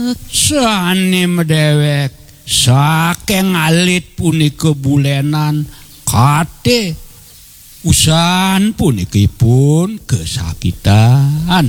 sanim dewek saking alit punika bulenan kate usan punikipun kesakitan